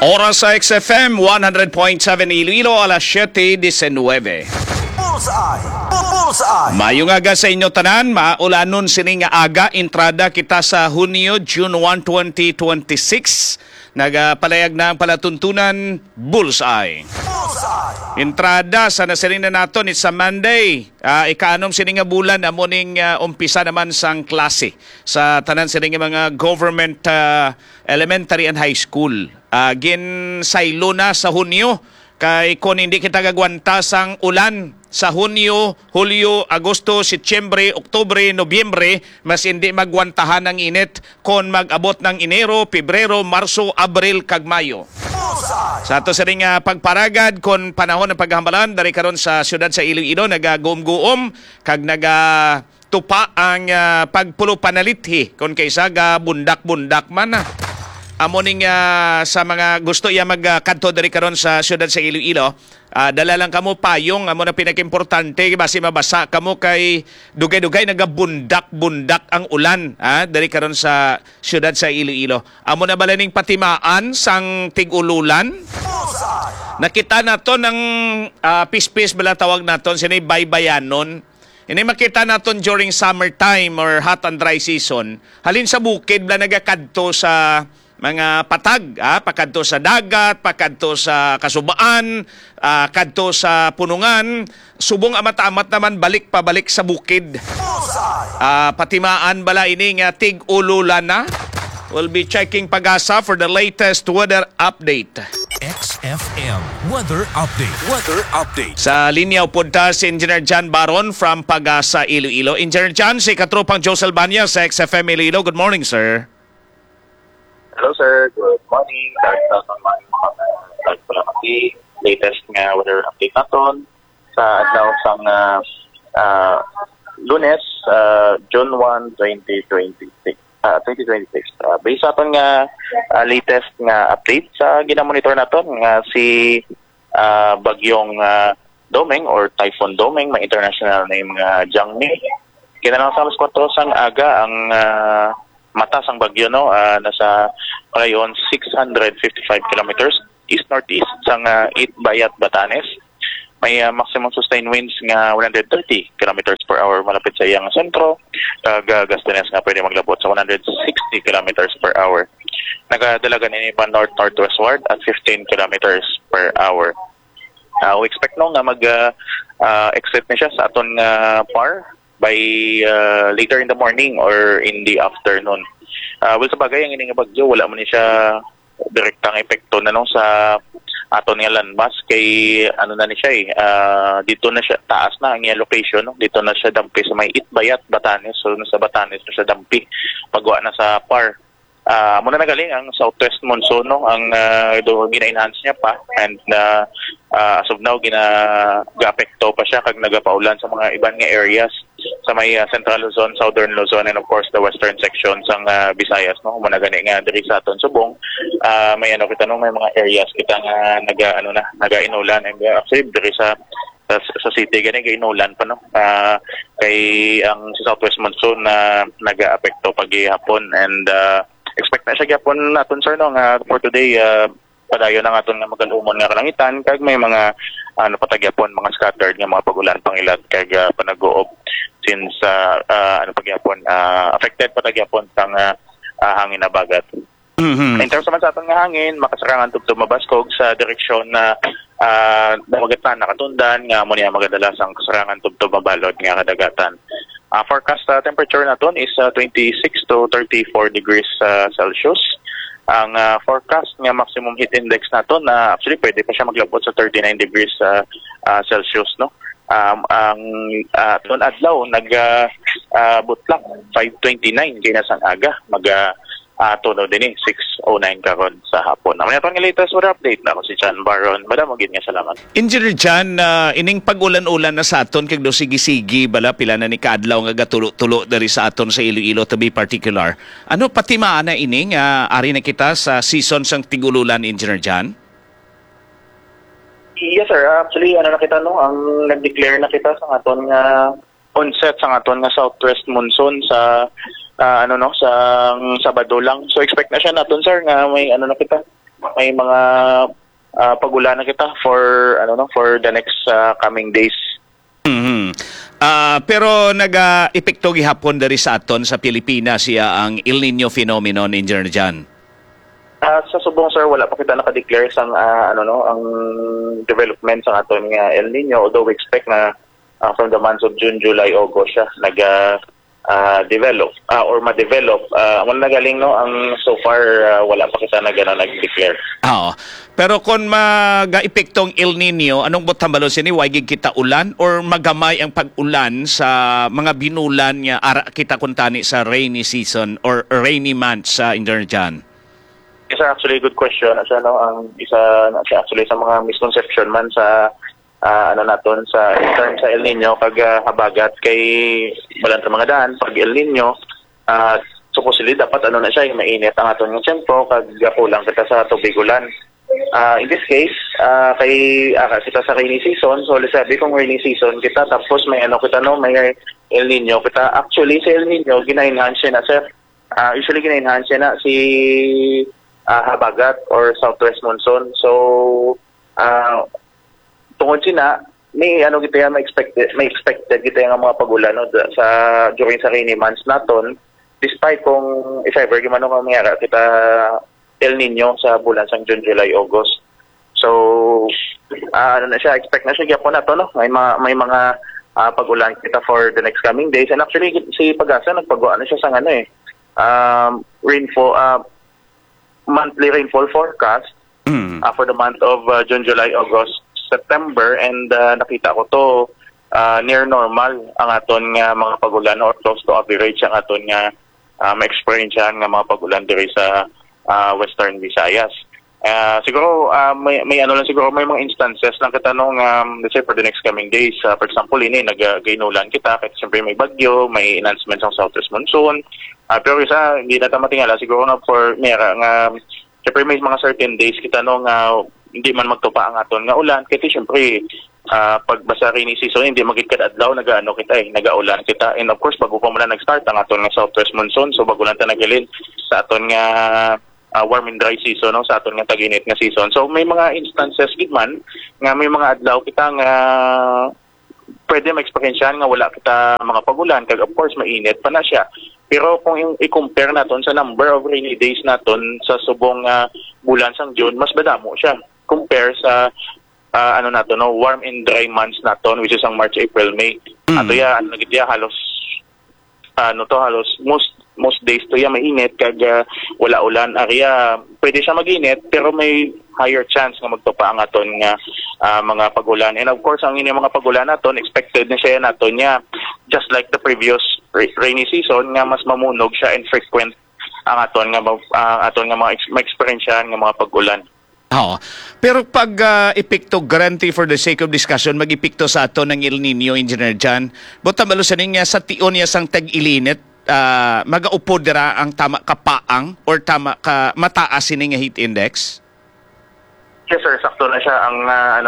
Oras sa XFM 100.7 Iloilo, alas 7:19. Bullseye! Bullseye! Mayong aga sa inyo tanan, maulanon sining nga aga, entrada kita sa Hunyo, June 1, 2026. Nagapalayag na ang palatuntunan, Bullseye. Bullseye! Entrada sa nasiling na naton, it's a Monday. Ikaanom sining nga bulan, amuning umpisa naman sang klase sa tanan sining nga mga government elementary and high school. Ginsaylo na sa Hunyo, kay kung hindi kita gagwanta sang ulan sa Hunyo, Hulyo, Agosto, Setyembre, Oktubre, Nobyembre, mas hindi magwantahan ng init kung mag-abot ng Enero, Pebrero, Marso, Abril, kag Mayo. Sa ato sa ring pagparagad kung panahon ng paghambalan dari karon sa siyudad sa Iloilo, nagaguom-guom kag tupa ang pagpulo panalithi kung kaysa ga bundak-bundak man. Amoning sa mga gusto iya magkanto dari karon sa siyudad sa Iloilo, dala lang kamo payong, amo na pinakimportante basi mabasa kamo kay dugay-dugay nagabundak-bundak ang ulan dari karon sa siyudad sa Iloilo. Amo na balaning patimaan sang tig-ululan. Nakita nato ng pispis bala tawag naton sinay baybayanon. Ini makita naton during summertime or hot and dry season. Halin sa bukid bala nagakadto sa mga patag, pakadto sa dagat, pakadto sa kasubaan, kadto sa punungan, subong amat-amat naman balik-pabalik sa bukid. Patimaan bala ini nga tig-ululan na. We'll be checking Pag-asa for the latest weather update. XFM Weather Update. Weather Update. Sa linya upunta si Engineer John Baron from Pag-asa, Iloilo. Engineer John, si katropang Joe Salbania sa XFM Iloilo. Good morning, sir. Hello sir, good morning. Latest nga weather update naton sa adlaw sang Lunes, June 1, 2026. Based sa aton nga latest nga update sa ginamonitor naton nga si bagyong Domeng or Typhoon Domeng, may international name nga Jangmi. Kinalang sa alas 4 sang aga ang mata sang bagyo, no, nasa rayon 655 kilometers east-northeast sang Itbayat, Batanes. May maximum sustained winds nga 130 kilometers per hour malapit sa iyang sentro. Gustines nga pwede maglabot sa 160 kilometers per hour. Nagadalaga nini pa north-northwestward at 15 kilometers per hour. We expect no nga mag-exit na siya sa aton par by later in the morning or in the afternoon. Well, sa bagay, ang ining bagyo, wala mo ni siya direktang epekto na nung sa aton nga landmass kay ano na ni siya dito na siya, taas na ang iyang location, no? Dito na siya dampi sa may Itbayat, Batanes. So sa Batanes na siya dampi pagwa na sa par. Muna nagaling ang southwest monsoon, no? Ang gina-enhance niya pa, and as of now gina-apekto pa siya kag nagapaulan sa mga iban nga areas sa may Central Luzon, Southern Luzon, and of course the western section sang Visayas, no. Muna gani nga diri sa aton subong may kita no, may mga areas kita nga naga-inulan, and actually diri sa city gani gainulan pa, no. Kay ang sa southwest monsoon na naga-apekto paghihapon, and expect na siya gyapon naton sir, no, nga for today padayon na aton nga magalumon nga kalangitan kag may mga patagyapon, mga scattered nga mga pagulan pangilat kag panag-uob since pagyapon affected patagyapon sang hangin na bagat. In terms naman sa aton nga hangin, makasarangan tugtog mabaskog sa direksyon na damagatan nakatundan nga mo niya magadala sang kasarangan tugtog mabalod nga kadagatan. Forecast temperature naton is 26 to 34 degrees Celsius. Ang forecast nga maximum heat index naton actually pwede pa siya maglabot sa 39 degrees Celsius, no. Ang aton adlaw butlak 5:29 kay nasang aga tuno din 6:09 karon sa hapon. Ang aton nga latest weather update na ako si John Baron. Madam, magin nga salamat. Engineer John, ining pag-ulan-ulan na sa aton kag do sige-sige bala pila na ni kaadlaw nga gatulo-tulo dari sa aton sa Iloilo to be particular. Ano patimaan na ining ari na kita sa season sang tig-ululan, Engineer John? Yes sir, actually na kita no, ang nag-declare na kita sa aton nga onset sa aton nga southwest monsoon sa sa Sabado lang. So expect na siya naton sir nga may na kita may mga pagulan na kita for for the next coming days. Mhm. Pero nag-epekto gihapon diri sa aton sa Pilipinas siya ang El Nino phenomenon, Engineer Jan. Sa subong sir, wala pa kita naka-declare sang ang development sa aton nga El Nino, although we expect na from the months of June, July, August siya develop or ma-develop. Wala nagaling ang so far wala pa kita nag-declare. Oo. Pero kung mag-epektong El Nino, anong botambalo sini? Wagig kita ulan or magamay ang pag-ulan sa mga binulan nga ara kita kuntani sa rainy season or rainy months sa Engineer Jan? It's actually a good question. Ang isa actually sa mga misconception man sa naton sa in terms sa El Nino kag habagat kay balanta mga daan pag El Nino supposedly dapat na siya mainit ang aton nga tiyempo kag kulang kita sa tubig ulan. In this case kay kita sa rainy season, so sabi kung rainy season kita tapos may kita may El Nino kita. Actually sa El Nino gina-enhance na sir. Usually gina-enhance na si habagat or southwest monsoon. So tungod sina may kita may expected kita yung mga pagulan sa during sa rainy months naton, despite kung if ever gimano kung mayara kita El Nino sa bulan sang June, July, August. So na siya, expect na siya gyapon nato may mga pagulan kita for the next coming days. And actually si Pag-asa nagpagawa na siya sa rainfall monthly rainfall forecast for the month of June, July, August, September, and nakita ko to near normal ang aton nga mga pagulan or close to average ang aton nga ma-experiencean nga mga pagulan diri sa Western Visayas. Siguro may siguro may mga instances lang kita let's say for the next coming days. For example, nag-gainulan kita kasi siyempre may bagyo, may enhancements ng southwest monsoon. Pero isa hindi na matingala siguro na for mera nga siyempre may mga certain days kita hindi man magtupa ang aton nga ulan kasi siyempre pag basa rainy season hindi magigkad adlaw nagaulan kita, and of course bago pa muna nag-start ang aton nga southwest monsoon, so bago lang ta nagalin sa aton nga warm and dry season sa aton nga tag-init nga season. So may mga instances gidman nga may mga adlaw kita nga pwede ma-experiencean nga wala kita mga pagulan kag of course mainit pa na siya. Pero kung i-compare naton sa number of rainy days naton sa subong bulan sang June, mas badamo siya compare sa warm and dry months naton, which is ang March, April, May. Ato ya halos most days to ya mainit kag wala ulan. Area pwede siya mag-init pero may higher chance nga magtupa ang aton nga mga pagulan. And of course ang inyong mga pagulan naton expected na siya naton niya just like the previous rainy season nga mas mamunog siya and frequent ang aton nga ma-experiencean nga mga pagulan. Oo. Pero pag epekto guarantee for the sake of discussion, mag-epekto sa ato ng El Nino, Engineer Jan, botambalo sa niya sa tion niya sang tag-ilinit, mag-aupo dira ang tama kapaang or tama ka mataas ini nga heat index? Yes sir, sakto na siya ang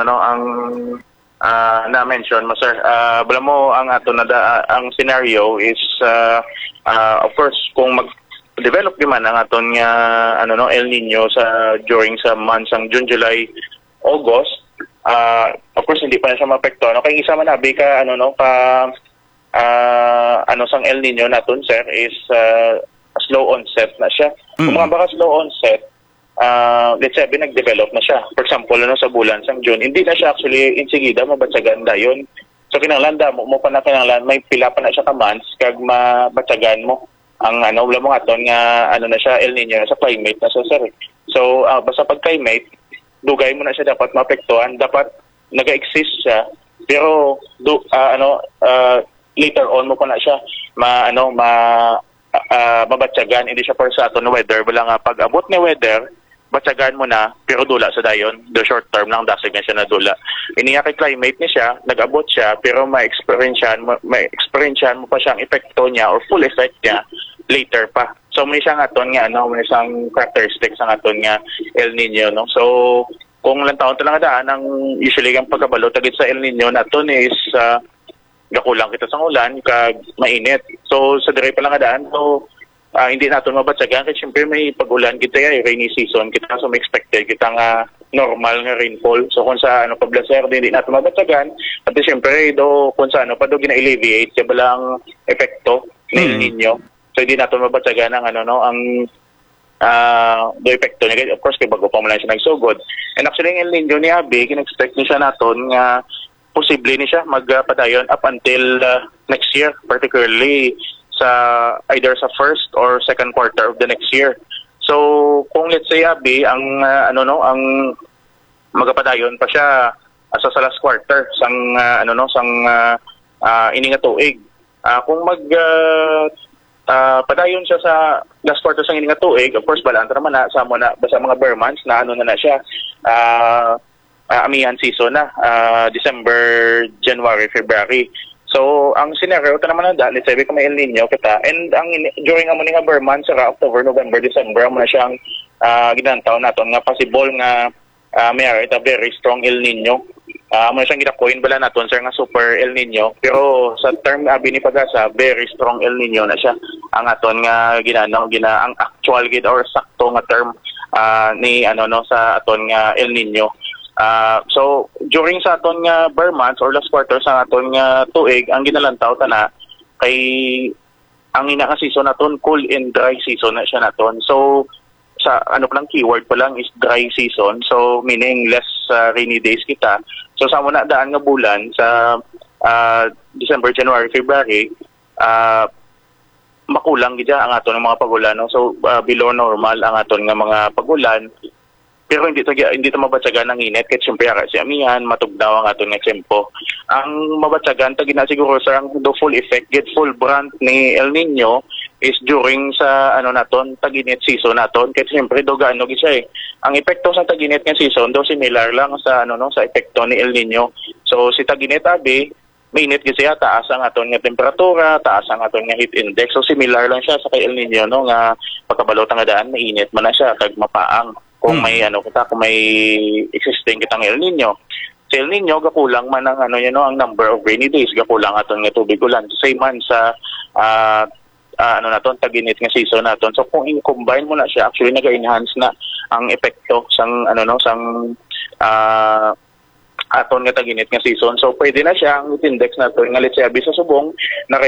na-mention mo sir. Bala mo ang ato ang scenario is of course kung develop man ang aton nga El Nino during sa months ang June, July, August, of course hindi pa na siya maapekto. Kay isa man abi ka sang El Nino naton sir is slow onset na siya. Kung mga baka slow onset, let's say nag-develop na siya. For example, sa bulan sang June, hindi na siya actually insigida mabatsagan dayon. So kinahanglan mo pa na kinahanglan may pila pa na siya ka months kag mabatsagan mo ang wala mo aton nga na siya El Nino sa climate na sir. So basta pag climate dugay mo na siya dapat maapektuhan, dapat naga-exist siya pero later on mo pa na siya mabatsagan, hindi siya para sa aton weather. Wala nga pag abot ni weather batsagan mo na pero dula sa dayon, the short term lang dasig na siya na dula. Iniya kay climate ni siya, nag-abot siya pero ma-experiencean mo pa siyang epekto niya or full effect niya later pa. So may siyang aton nga may siyang characteristics ang aton nga El Nino So kung lang taon talaga daan ang usually ang pagkabalo tagit sa El Nino naton is gakulang kita sa ulan kag mainit. So sa dire pa lang daan, so hindi natin mabatsagan kasi syempre may pag-ulan kita rainy season kita so may expected kita nga normal nga rainfall so kung sa pablaser hindi natin mabatsagan at syempre do kung sa pa do gina-alleviate kaya balang epekto ng El Nino so hindi natin mabatsagan ang ang do epekto niya of course kay bago pa mo lang siya nagsugod and actually ang El Nino ni Abi kin-expect ni siya naton nga posible ni siya magpadayon up until next year particularly sa either sa first or second quarter of the next year. So kung let's say Abi ang ang magapadayon pa siya sa last quarter sang ini nga tuig. Kung padayon siya sa last quarter sang ini nga tuig, of course balanta naman na sa mga bare months na na siya amihan season na December, January, February. So, ang scenario ito naman na let's say kung may El Nino kita, and during ang mga bare months, saka October, November, December, ang muna siyang ginantaw natin nga possible nga mayroon ito very strong El Nino. Muna siyang ginakoin bala natin, sir, nga super El Nino. Pero sa term ni Pag-asa, very strong El Nino na siya. Ang aton nga ang actual gid or sakto nga term ni sa aton nga El Nino. So during sa aton nga bare months or last quarter sa aton nga tuig ang ginalantaw na kay ang ina nga season naton cool and dry season na siya naton. So sa lang keyword pa lang is dry season. So meaning less rainy days kita. So sa muna daan nga bulan sa December, January, February makulang gid ang aton mga pagulan. No? So below normal ang aton nga mga pagulan. Pero hindi to mabatsagan ng init kasi siyempre si amihan matugnaw ang aton nga tempo. Ang mabatsagan ta ginasiguro sa ang do full effect get full brand ni El Nino is during sa naton tag-init season naton kasi siyempre do gaano gid siya Ang epekto sa tag-init nga season do similar lang sa sa epekto ni El Nino. So si tag-init Abi mainit kasi taas ang aton nga temperatura, taas ang aton nga heat index. So similar lang siya sa kay El Nino nga pagkabalot nga daan mainit man na siya kag mapaang. Kung may kung may existing kitang El Nino. Sa El Nino gakulang man ang ang number of rainy days, gakulang aton nga tubig ulan. Same man sa naton tag-init nga season naton. So kung i-combine mo na siya, actually naga-enhance na ang epekto sang aton nga tag-init nga season. So pwede na siya ang heat index naton nga let's say sa subong na